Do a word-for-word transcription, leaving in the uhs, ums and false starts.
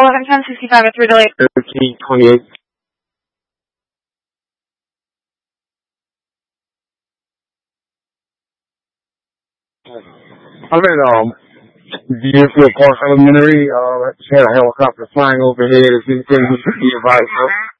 eleven ten sixty-five at three delayed. thirteen twenty-eight. I'm in, um, Deerfield Park Elementary. Uh, just had a helicopter flying overhead. If anything, we should be advised.